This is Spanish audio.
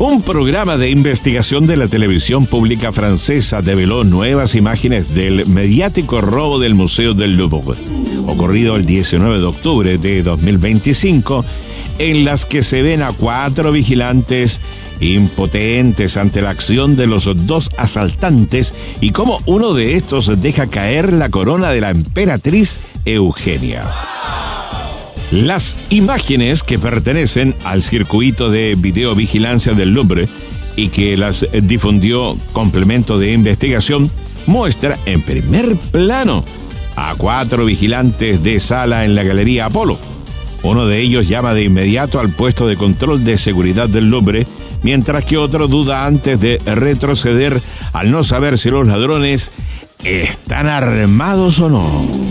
Un programa de investigación de la televisión pública francesa develó nuevas imágenes del mediático robo del Museo del Louvre, ocurrido el 19 de octubre de 2025, en las que se ven a 4 vigilantes impotentes ante la acción de los 2 asaltantes y cómo uno de estos deja caer la corona de la emperatriz Eugenia. Las imágenes, que pertenecen al circuito de videovigilancia del Louvre y que las difundió Complemento de Investigación, muestra en primer plano a 4 vigilantes de sala en la Galería Apolo. Uno de ellos llama de inmediato al puesto de control de seguridad del Louvre, mientras que otro duda antes de retroceder al no saber si los ladrones están armados o no.